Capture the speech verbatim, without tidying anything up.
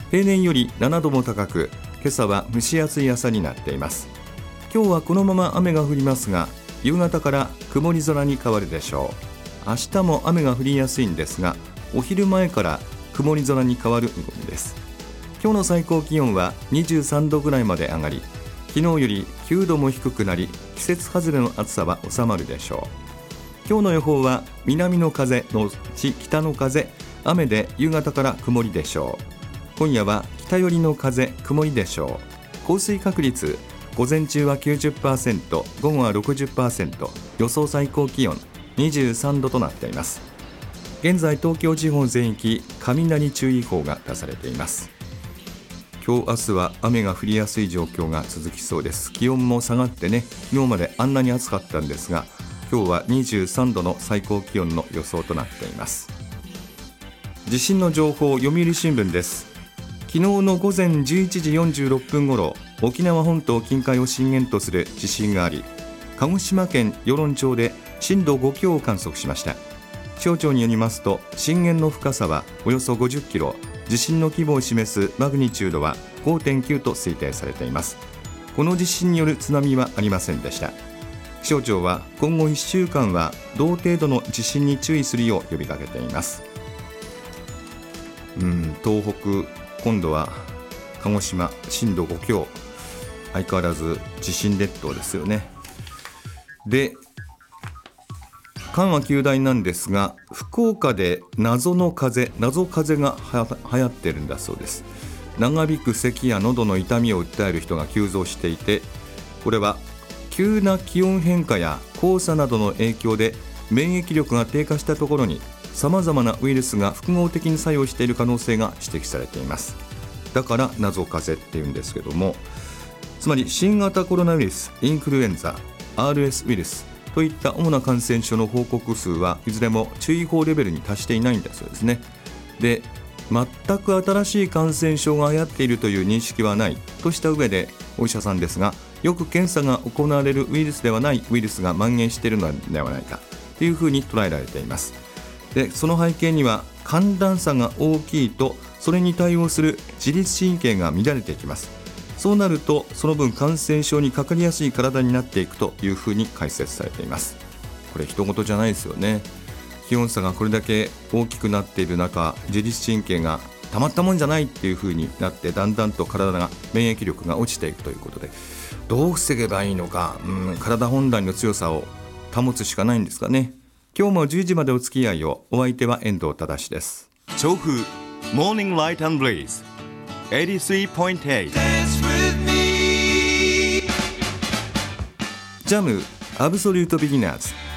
平年よりななども高く、今朝は蒸し暑い朝になっています。今日はこのまま雨が降りますが、夕方から曇り空に変わるでしょう。明日も雨が降りやすいんですが、お昼前から曇り空に変わる見込みです。今日の最高気温はにじゅうさんどぐらいまで上がり、昨日よりきゅうども低くなり、季節外れの暑さは収まるでしょう。今日の予報は南の風のち北の風、雨で夕方から曇りでしょう。今夜は北寄りの風、曇りでしょう。降水確率、午前中は きゅうじゅっパーセント、午後は ろくじゅっパーセント、予想最高気温にじゅうさんどとなっています。現在東京地方全域雷注意報が出されています。今日明日は雨が降りやすい状況が続きそうです。気温も下がってね、昨日まであんなに暑かったんですが、今日はにじゅうさんどの最高気温の予想となっています。地震の情報、読売新聞です。昨日の午前じゅういちじよんじゅうろっぷんごろ、沖縄本島近海を震源とする地震があり、鹿児島県与論町で震度ご強を観測しました。気象庁によりますと、震源の深さはおよそごじゅっキロ、地震の規模を示すマグニチュードは ごてんきゅう と推定されています。この地震による津波はありませんでした。気象庁は今後いっしゅうかんは同程度の地震に注意するよう呼びかけています。うん、東北、今度は鹿児島震度ご強、相変わらず地震列島ですよね。で、緩和球大なんですが、福岡で謎の風謎風がは流行ってるんだそうです。長引く咳や喉の痛みを訴える人が急増していて、これは急な気温変化や黄砂などの影響で免疫力が低下したところにさまざまなウイルスが複合的に作用している可能性が指摘されています。だから謎風っていうんですけども、つまり新型コロナウイルス、インフルエンザ、 アールエス ウイルスといった主な感染症の報告数はいずれも注意報レベルに達していないんだそうですね。で、全く新しい感染症が流行っているという認識はないとした上で、お医者さんですが、よく検査が行われるウイルスではないウイルスが蔓延しているのではないかというふうに捉えられています。で、その背景には寒暖差が大きいと、それに対応する自律神経が乱れていきます。そうなると、その分感染症にかかりやすい体になっていくというふうに解説されています。これ人事じゃないですよね。気温差がこれだけ大きくなっている中、自律神経がたまったもんじゃないっていうふうになって、だんだんと体が免疫力が落ちていくということで、どう防げばいいのか、うん、体本来の強さを保つしかないんですかね。今日もじゅうじまでお付き合いを。お相手は遠藤忠です。 調布モーニングライト&ブレイズ エイティスリーポイントエイトジャムアブソリュートビギナーズ